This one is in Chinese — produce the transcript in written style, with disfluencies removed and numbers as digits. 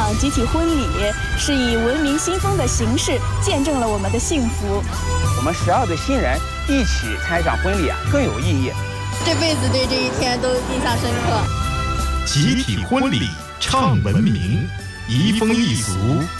场集体婚礼是以文明新风的形式见证了我们的幸福。 我们12对新人一起参与一场婚礼更有意义， 这辈子对这一天都印象深刻。 集体婚礼唱文明，移风易俗。